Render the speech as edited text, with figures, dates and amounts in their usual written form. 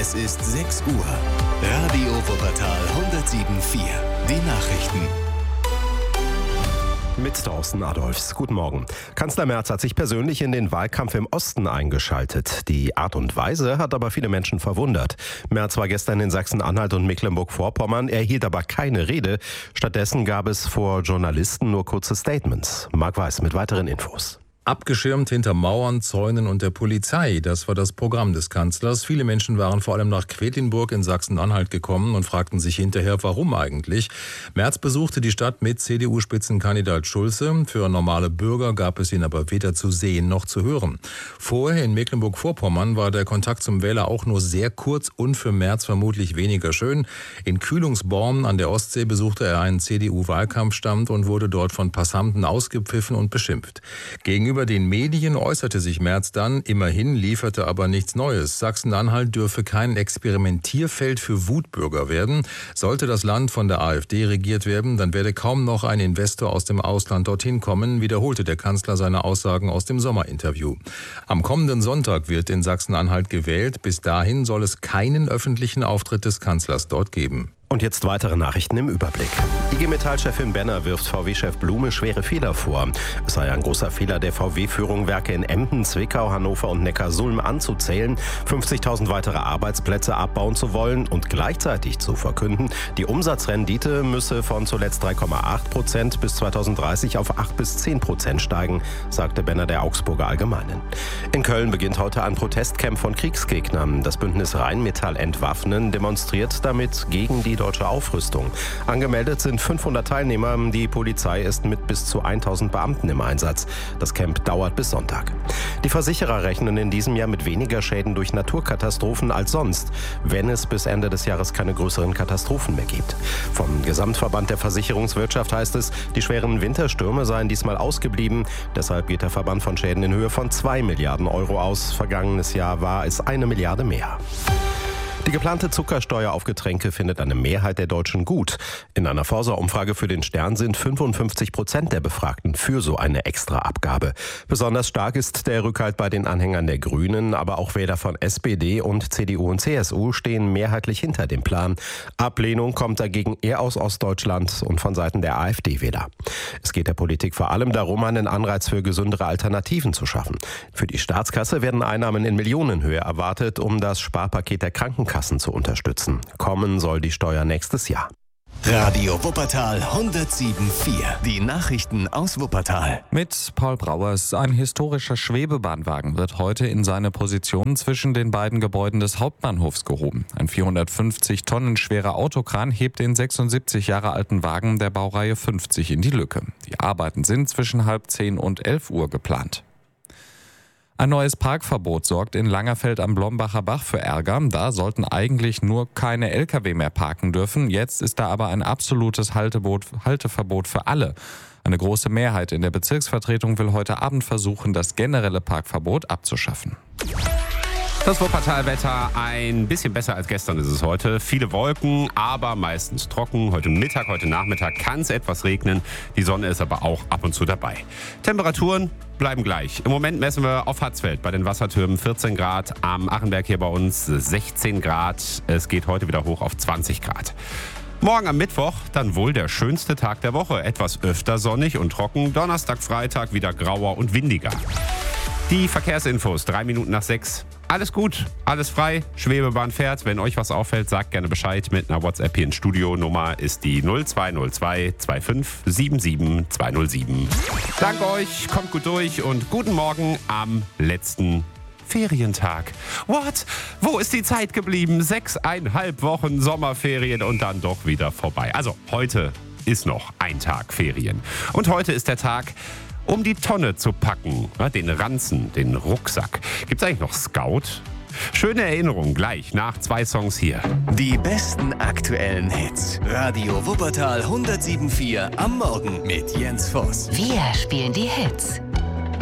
Es ist 6 Uhr. Radio Wuppertal 107.4. Die Nachrichten. Mit Thorsten Adolfs. Guten Morgen. Kanzler Merz hat sich persönlich in den Wahlkampf im Osten eingeschaltet. Die Art und Weise hat aber viele Menschen verwundert. Merz war gestern in Sachsen-Anhalt und Mecklenburg-Vorpommern, er hielt aber keine Rede. Stattdessen gab es vor Journalisten nur kurze Statements. Marc Weiß mit weiteren Infos. Abgeschirmt hinter Mauern, Zäunen und der Polizei, das war das Programm des Kanzlers. Viele Menschen waren vor allem nach Quedlinburg in Sachsen-Anhalt gekommen und fragten sich hinterher, warum eigentlich. Merz besuchte die Stadt mit CDU-Spitzenkandidat Schulze. Für normale Bürger gab es ihn aber weder zu sehen noch zu hören. Vorher in Mecklenburg-Vorpommern war der Kontakt zum Wähler auch nur sehr kurz und für Merz vermutlich weniger schön. In Kühlungsborn an der Ostsee besuchte er einen CDU-Wahlkampfstand und wurde dort von Passanten ausgepfiffen und beschimpft. Gegenüber den Medien äußerte sich Merz dann, immerhin lieferte aber nichts Neues. Sachsen-Anhalt dürfe kein Experimentierfeld für Wutbürger werden. Sollte das Land von der AfD regiert werden, dann werde kaum noch ein Investor aus dem Ausland dorthin kommen, wiederholte der Kanzler seine Aussagen aus dem Sommerinterview. Am kommenden Sonntag wird in Sachsen-Anhalt gewählt. Bis dahin soll es keinen öffentlichen Auftritt des Kanzlers dort geben. Und jetzt weitere Nachrichten im Überblick. IG Metall-Chefin Benner wirft VW-Chef Blume schwere Fehler vor. Es sei ein großer Fehler der VW-Führung, Werke in Emden, Zwickau, Hannover und Neckarsulm anzuzählen, 50.000 weitere Arbeitsplätze abbauen zu wollen und gleichzeitig zu verkünden, die Umsatzrendite müsse von zuletzt 3,8% bis 2030 auf 8-10% steigen, sagte Benner der Augsburger Allgemeinen. In Köln beginnt heute ein Protestcamp von Kriegsgegnern. Das Bündnis Rheinmetall Entwaffnen demonstriert damit gegen die deutsche Aufrüstung. Angemeldet sind 500 Teilnehmer. Die Polizei ist mit bis zu 1000 Beamten im Einsatz. Das Camp dauert bis Sonntag. Die Versicherer rechnen in diesem Jahr mit weniger Schäden durch Naturkatastrophen als sonst, wenn es bis Ende des Jahres keine größeren Katastrophen mehr gibt. Vom Gesamtverband der Versicherungswirtschaft heißt es, die schweren Winterstürme seien diesmal ausgeblieben. Deshalb geht der Verband von Schäden in Höhe von 2 Milliarden Euro aus. Vergangenes Jahr war es 1 Milliarde mehr. Die geplante Zuckersteuer auf Getränke findet eine Mehrheit der Deutschen gut. In einer Forsa-Umfrage für den Stern sind 55% der Befragten für so eine Extraabgabe. Besonders stark ist der Rückhalt bei den Anhängern der Grünen, aber auch Wähler von SPD und CDU und CSU stehen mehrheitlich hinter dem Plan. Ablehnung kommt dagegen eher aus Ostdeutschland und von Seiten der AfD-Wähler. Es geht der Politik vor allem darum, einen Anreiz für gesündere Alternativen zu schaffen. Für die Staatskasse werden Einnahmen in Millionenhöhe erwartet, um das Sparpaket der Krankenkassen zu unterstützen. Kommen soll die Steuer nächstes Jahr. Radio Wuppertal 107.4. Die Nachrichten aus Wuppertal. Mit Paul Brauers. Ein historischer Schwebebahnwagen wird heute in seine Position zwischen den beiden Gebäuden des Hauptbahnhofs gehoben. Ein 450 Tonnen schwerer Autokran hebt den 76 Jahre alten Wagen der Baureihe 50 in die Lücke. Die Arbeiten sind zwischen 9:30 und 11 Uhr geplant. Ein neues Parkverbot sorgt in Langerfeld am Blombacher Bach für Ärger. Da sollten eigentlich nur keine Lkw mehr parken dürfen. Jetzt ist da aber ein absolutes Halteverbot für alle. Eine große Mehrheit in der Bezirksvertretung will heute Abend versuchen, das generelle Parkverbot abzuschaffen. Das Wuppertal-Wetter ein bisschen besser als gestern ist es heute. Viele Wolken, aber meistens trocken. Heute Mittag, heute Nachmittag kann es etwas regnen. Die Sonne ist aber auch ab und zu dabei. Temperaturen bleiben gleich. Im Moment messen wir auf Hatzfeld bei den Wassertürmen 14 Grad. Am Achenberg hier bei uns 16 Grad. Es geht heute wieder hoch auf 20 Grad. Morgen am Mittwoch dann wohl der schönste Tag der Woche. Etwas öfter sonnig und trocken. Donnerstag, Freitag wieder grauer und windiger. Die Verkehrsinfos, 3 Minuten nach 6. Alles gut, alles frei, Schwebebahn fährt. Wenn euch was auffällt, sagt gerne Bescheid mit einer WhatsApp hier ins Studio. Nummer ist die 0202 25 77 207. Danke euch, kommt gut durch und guten Morgen am letzten Ferientag. What? Wo ist die Zeit geblieben? 6,5 Wochen Sommerferien und dann doch wieder vorbei. Also heute ist noch ein Tag Ferien. Und heute ist der Tag, um die Tonne zu packen, den Ranzen, den Rucksack. Gibt's eigentlich noch Scout? Schöne Erinnerung gleich nach 2 Songs hier. Die besten aktuellen Hits. Radio Wuppertal 107.4 am Morgen mit Jens Voss. Wir spielen die Hits.